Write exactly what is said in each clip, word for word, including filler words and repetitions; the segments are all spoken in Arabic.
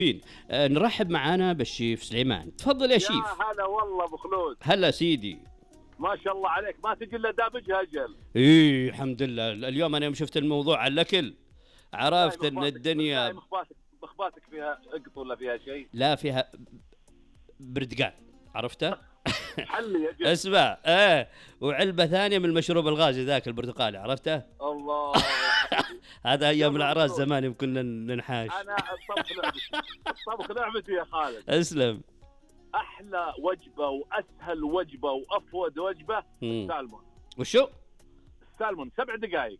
آه، نرحب معانا بالشيف سليمان. تفضل يا شيف. يا هلا والله ابو خلود. هلا سيدي. ما شاء الله عليك، ما تجي الا دابجها اجل. ايه الحمد لله. اليوم انا يوم شفت الموضوع على الاكل عرفت ان الدنيا مخباتك مخباتك فيها اقط ولا فيها شيء؟ لا فيها بردقان عرفته. حلي يا جل. اسمع ايه، وعلبه ثانيه من المشروب الغازي ذاك البرتقالي عرفته. الله هذا ايام الاعراس زمان يوم كنا ننحاش. انا الطبخ لعبتي، الطبخ لعبتي يا خالد. اسلم. احلى وجبه واسهل وجبه وافود وجبه السالمون. وشو؟ السالمون سبع دقائق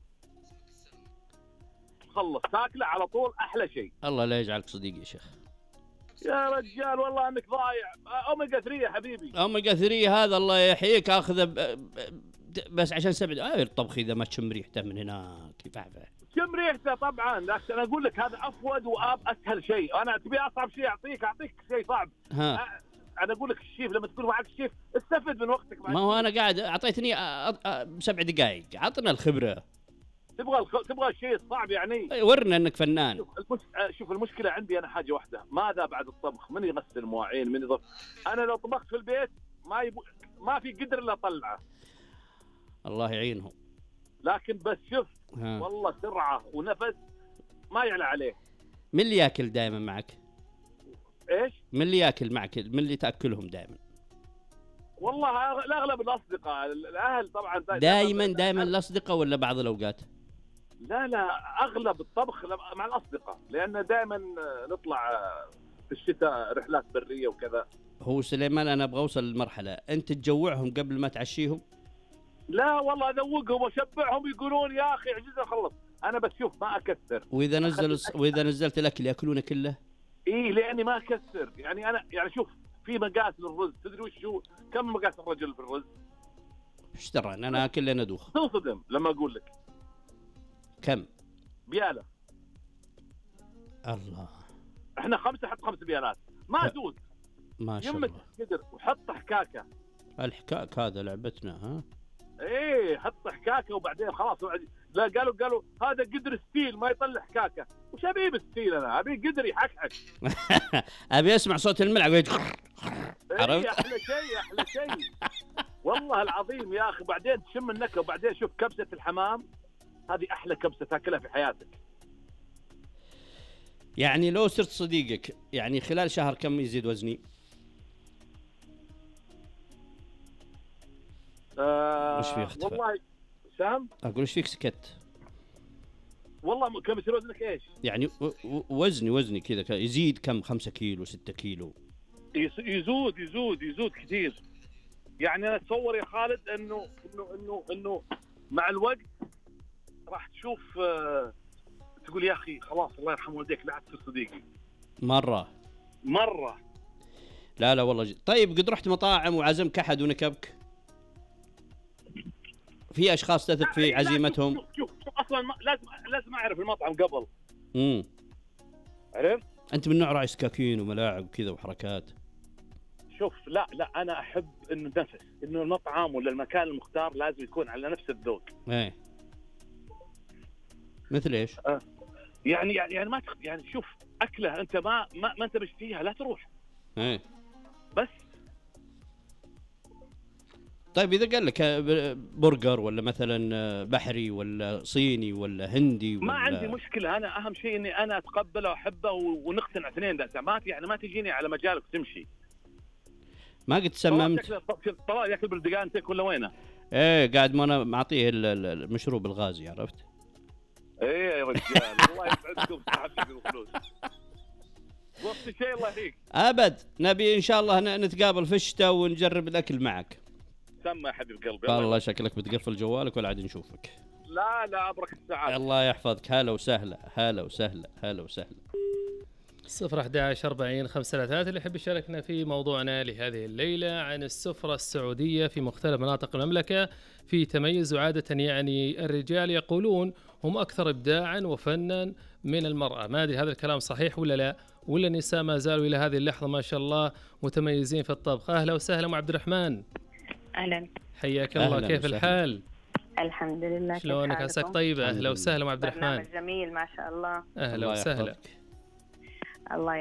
تخلص تاكله على طول، احلى شيء. الله لا يجعلك صديقي يا شيخ. يا رجال والله انك ضايع. اوميجا ثلاثة يا حبيبي. اوميجا ثلاثة هذا الله يحييك اخذه بس عشان سبع دقائق. الطبخ اذا ما تشم ريحته من هناك يفعفع. شم ريحته طبعا، لكن انا اقول لك هذا افود واب اسهل شيء. انا تبي اصعب شيء اعطيك اعطيك شيء صعب. ها. انا اقول لك الشيف لما تكون معك الشيف استفد من وقتك. ما هو انا قاعد اعطيتني سبع دقائق، عطنا الخبره. تبغى الخ... تبغى الشيء الصعب يعني. ورنا انك فنان. شوف, المش... شوف المشكله عندي انا حاجه واحده، ماذا بعد الطبخ؟ من يغسل المواعين؟ من يضف؟ انا لو طبخت في البيت ما يب... ما في قدر الا اطلعه. الله يعينهم. لكن بس شوف والله سرعه ونفس ما يعلى عليه. من اللي ياكل دائما معك؟ ايش؟ من اللي ياكل معك؟ من اللي تاكلهم دائما؟ والله الاغلب الاصدقاء، الاهل طبعا. دائما دائما الاصدقاء ولا بعض الاوقات؟ لا لا اغلب الطبخ مع الاصدقاء، لان دائما نطلع في الشتاء رحلات بريه وكذا. هو سليمان انا ابغى اوصل للمرحله انت تجوعهم قبل ما تعشيهم؟ لا والله اذوقهم واشبعهم يقولون يا اخي عجزنا خلص. انا بس شوف ما اكثر. واذا نزل واذا نزلت الاكل ياكلونه كله؟ ايه لاني ما اكثر يعني. انا يعني شوف في مقاس للرز، تدري وش هو؟ كم مقاس الرجل في الرز؟ ايش ترى انا اكل لين ادوخ. تنصدم لما اقول لك. كم؟ بياله. الله. احنا خمسه، حط خمس بيالات ما زود. ما شاء الله. قدر وحط حكاكه. الحكاك هذا لعبتنا ها. ايه حط حكاكه وبعدين خلاص. لا قالوا قالوا هذا قدر ستيل ما يطلع حكاكه. وش ابي بالستيل؟ انا ابي قدر يحكحك. ابي اسمع صوت الملعقه. عرفت؟ احلى شيء احلى شيء والله العظيم يا اخي. بعدين تشم النكهه وبعدين شوف كبسه الحمام، هذه احلى كبسه تاكلها في حياتك. يعني لو صرت صديقك يعني خلال شهر كم يزيد وزني؟ آه وش في اختفاء؟ والله سام اقول ايش فيك سكت؟ والله كم يصير وزنك ايش؟ يعني وزني وزني كذا يزيد كم؟ خمسة كيلو ستة كيلو؟ يزود يزود يزود كثير. يعني انا اتصور يا خالد انه انه انه انه مع الوقت راح تشوف آه تقول يا اخي خلاص الله يرحم والديك لا تصير صديقي. مره مره. لا لا والله جد. طيب قد رحت مطاعم وعزمك احد ونكبك؟ في اشخاص تثق في عزيمتهم؟ شوف شوف, شوف اصلا ما لازم لازم اعرف المطعم قبل. امم عرفت؟ انت من نوع راعي سكاكين وملاعب وكذا وحركات؟ شوف لا لا انا احب انه نفس انه المطعم ولا المكان المختار لازم يكون على نفس الذوق. ايه مثل ايش؟ آه. يعني يعني يعني ما تخ... يعني شوف اكله انت ما ما, ما انت مش فيها لا تروح. ايه بس. طيب اذا قال لك برجر ولا مثلا بحري ولا صيني ولا هندي ولا... ما عندي مشكله. انا اهم شيء اني انا اتقبله واحبه ونقتنع اثنين. ده ما يعني ما تجيني على مجالك وتمشي. ما قد سممت؟ طلال ياكل بالدقان انت ولا وينه؟ ايه قاعد ما انا معطيه المشروب الغازي عرفت؟ ايه يا رجال الله يسعدكم صحتك وفلوس. وقت شيء الله يهديك. ابد نبي ان شاء الله نتقابل في الشتاء ونجرب الاكل معك. سمى يا حبيب قلبي. والله شكلك بتقفل جوالك ولا عاد نشوفك. لا لا ابرك الساعات. الله يحفظك. هلا وسهلا هلا وسهلا هلا وسهلا. صفر أحد عشر أربعين خمسة ثلاثة اللي يحب يشاركنا في موضوعنا لهذه الليلة عن السفرة السعودية في مختلف مناطق المملكة في تميز. وعادة يعني الرجال يقولون هم أكثر إبداعا وفنا من المرأة. ما أدري هذا الكلام صحيح ولا لا، ولا النساء ما زالوا إلى هذه اللحظة ما شاء الله متميزين في الطبخ. أهلا وسهلا أم عبد الرحمن. أهلا حياك الله. كيف وسهلا. الحال؟ الحمد لله. شلونك؟ عساك طيبة. أهلا وسهلا أم عبد الرحمن. جميل ما شاء الله. أهلا وسهلا. الله